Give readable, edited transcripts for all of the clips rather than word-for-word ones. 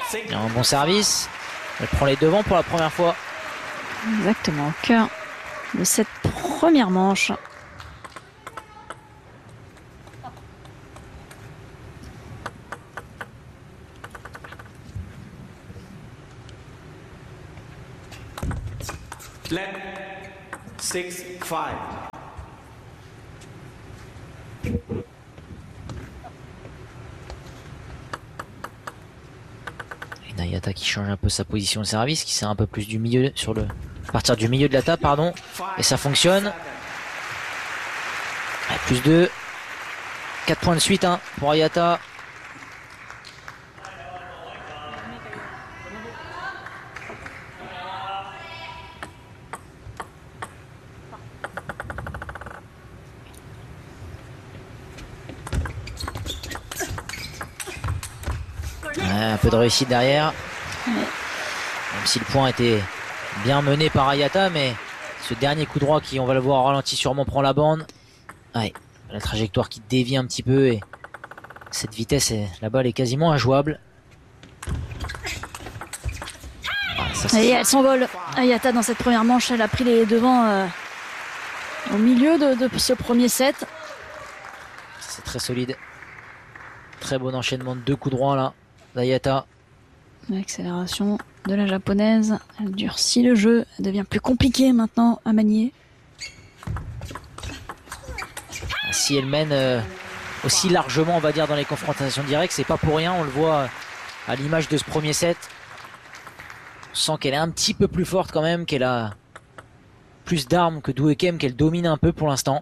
Il y a un bon service. Elle prend les devants pour la première fois. Exactement, au cœur de cette première manche. Let 6-5. Nayata qui change un peu sa position de service, qui sert un peu plus du milieu à partir du milieu de la table, pardon. Et ça fonctionne. Plus 2. 4 points de suite hein, pour Ayata. Un peu de réussite derrière. Même si le point était bien mené par Ayata, mais ce dernier coup droit qui, on va le voir ralenti sûrement, prend la bande. Ouais, la trajectoire qui dévie un petit peu et cette vitesse, la balle est quasiment injouable. Et elle s'envole. Ayata dans cette première manche, elle a pris les devants au milieu de ce premier set. C'est très solide. Très bon enchaînement de 2 coups droits là d'Ayata. L'accélération de la japonaise, elle durcit le jeu, elle devient plus compliquée maintenant à manier. Si elle mène aussi largement, on va dire, dans les confrontations directes, c'est pas pour rien, on le voit à l'image de ce premier set. On sent qu'elle est un petit peu plus forte quand même, qu'elle a plus d'armes que Do Kem, qu'elle domine un peu pour l'instant.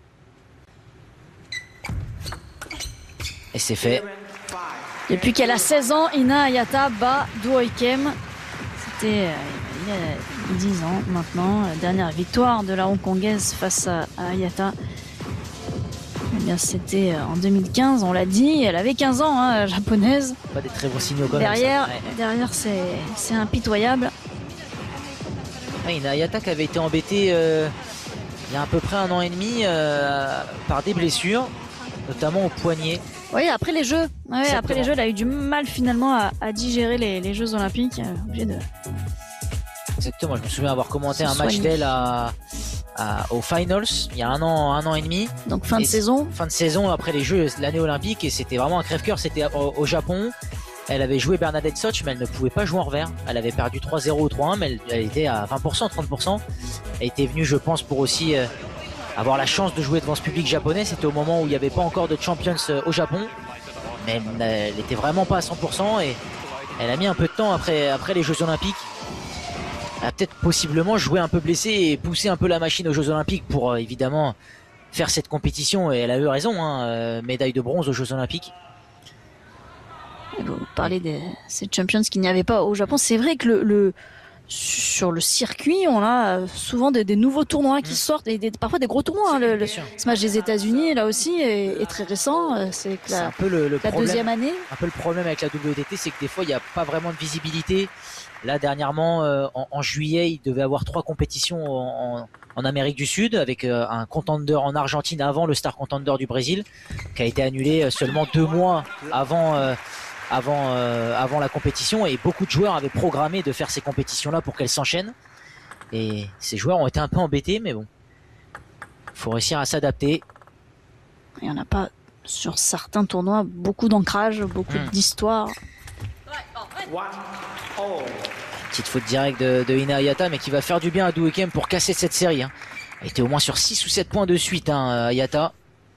Et c'est fait. Depuis qu'elle a 16 ans, Ina Ayata bat Do Kem. C'était il y a 10 ans maintenant. La dernière victoire de la Hongkongaise face à Ayata. Eh bien, c'était en 2015, on l'a dit. Elle avait 15 ans, hein, la japonaise. Pas des très bons signaux quand derrière, même. Derrière, c'est impitoyable. Ina Ayata qui avait été embêtée il y a à peu près 1 an et demi par des blessures, notamment au poignet. Oui, après les Jeux. Ouais, après les Jeux, elle a eu du mal finalement à digérer les Jeux Olympiques. Exactement, je me souviens avoir commenté un match d'elle aux Finals il y a un an et demi. Donc fin de saison. Fin de saison après les Jeux, l'année olympique, et c'était vraiment un crève-cœur. C'était au Japon. Elle avait joué Bernadette Soch, mais elle ne pouvait pas jouer en revers. Elle avait perdu 3-0 ou 3-1, mais elle était à 20%, 30%. Elle était venue, je pense, pour aussi avoir la chance de jouer devant ce public japonais. C'était au moment où il n'y avait pas encore de Champions au Japon, mais elle n'était vraiment pas à 100%, et elle a mis un peu de temps après les Jeux Olympiques. Elle a peut-être possiblement joué un peu blessée et poussé un peu la machine aux Jeux Olympiques pour évidemment faire cette compétition, et elle a eu raison, hein, médaille de bronze aux Jeux Olympiques. Vous parlez de ces champions qu'il n'y avait pas au Japon. C'est vrai que sur le circuit, on a souvent des nouveaux tournois qui sortent, et parfois des gros tournois. Hein. Le Smash des États-Unis, là aussi, est très récent. C'est un peu la deuxième année. Un peu le problème avec la WTT, c'est que des fois, il n'y a pas vraiment de visibilité. Là, dernièrement, en juillet, il devait avoir 3 compétitions en Amérique du Sud, avec un contender en Argentine avant le Star Contender du Brésil, qui a été annulé seulement 2 mois avant la compétition, et beaucoup de joueurs avaient programmé de faire ces compétitions-là pour qu'elles s'enchaînent. Et ces joueurs ont été un peu embêtés, mais bon, faut réussir à s'adapter. Il n'y en a pas sur certains tournois beaucoup d'ancrage, beaucoup d'histoire. Petite faute directe de Ina Ayata, mais qui va faire du bien à Do Kem pour casser cette série. Hein. Elle était au moins sur 6 ou 7 points de suite, hein, Ayata.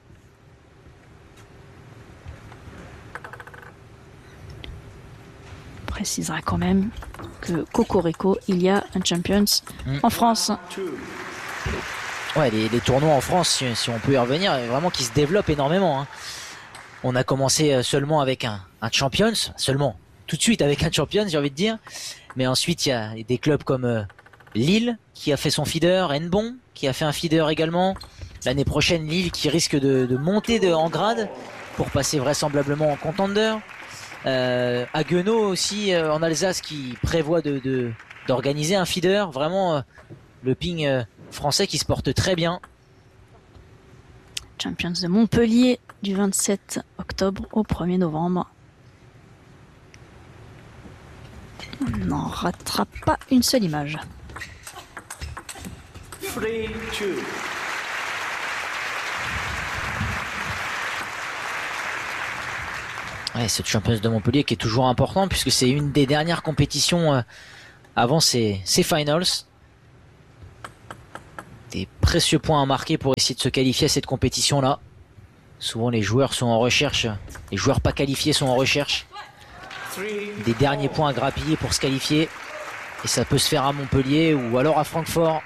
On précisera quand même que Cocorico, il y a un Champions en France. Ouais, les tournois en France, si on peut y revenir, vraiment qui se développent énormément. Hein. On a commencé seulement avec un Champions, tout de suite avec un Champions, j'ai envie de dire. Mais ensuite, il y a des clubs comme Lille qui a fait son feeder, Nbon qui a fait un feeder également. L'année prochaine, Lille qui risque de monter en grade pour passer vraisemblablement en contender. Haguenau aussi en Alsace qui prévoit d'organiser un feeder. Vraiment le ping français qui se porte très bien. Champions de Montpellier du 27 octobre au 1er novembre. n'en rattrape pas une seule image. 3-2. Ouais, cette Champions de Montpellier qui est toujours important puisque c'est une des dernières compétitions avant ces finals. Des précieux points à marquer pour essayer de se qualifier à cette compétition-là. Souvent les joueurs sont en recherche, les joueurs pas qualifiés sont en recherche des derniers points à grappiller pour se qualifier. Et ça peut se faire à Montpellier ou alors à Francfort.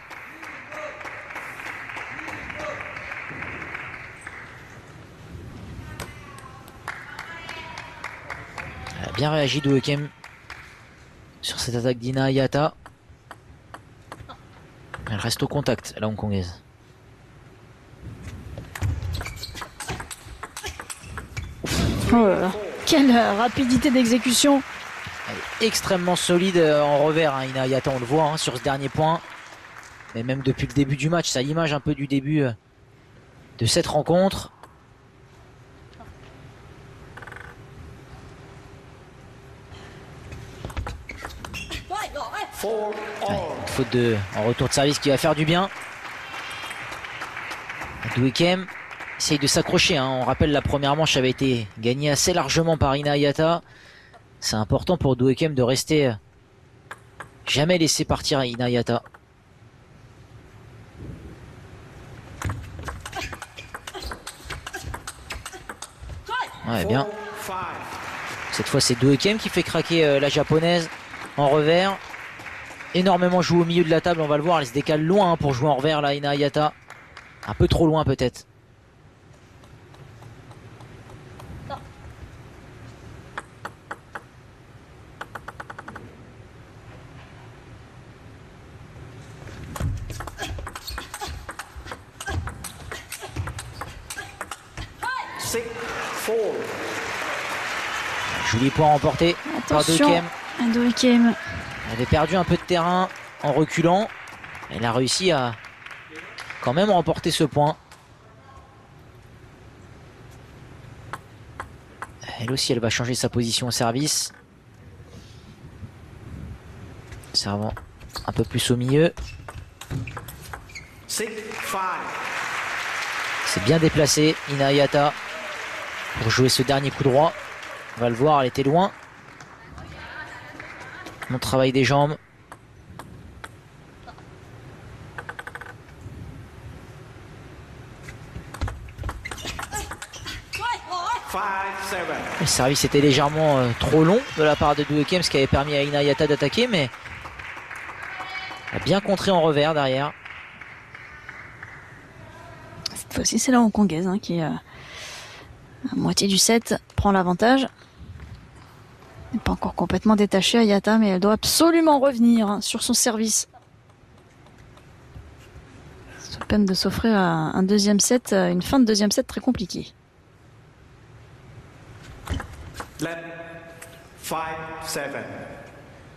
Elle a bien réagi Doo Kem sur cette attaque d'Ina Hayata. Elle reste au contact, la hongkongaise. Oh là là. Quelle rapidité d'exécution. Elle est extrêmement solide en revers, hein, Ina Hayata, on le voit hein, sur ce dernier point. Mais même depuis le début du match, c'est à l'image un peu du début de cette rencontre. Ouais, une faute en retour de service qui va faire du bien. Doo Kem essaye de s'accrocher. Hein. On rappelle la première manche avait été gagnée assez largement par Ina Hayata. C'est important pour Doo Kem de rester jamais laisser partir Ina Hayata. Ouais, bien. Cette fois c'est Doo Kem qui fait craquer la japonaise en revers. Énormément joué au milieu de la table, on va le voir, elle se décale loin hein, pour jouer en revers là, Ina Hayata. Un peu trop loin peut-être. Joli point remporté par Doo Kem. Doo Kem. Elle avait perdu un peu de terrain en reculant. Elle a réussi à quand même remporter ce point. Elle aussi, elle va changer sa position au service. Servant un peu plus au milieu. 6-5. C'est bien déplacé, Ina Hayata, pour jouer ce dernier coup droit. On va le voir, elle était loin. Bon travail des jambes. Le service était légèrement trop long de la part de Doo Kem, ce qui avait permis à Ina Hayata d'attaquer, mais elle a bien contré en revers derrière. Cette fois-ci, c'est la hongkongaise hein, qui, à moitié du set, prend l'avantage. Elle n'est pas encore complètement détachée, Hayata, mais elle doit absolument revenir hein, sur son service. Sous peine de s'offrir un deuxième set, une fin de deuxième set très compliquée. 5-7.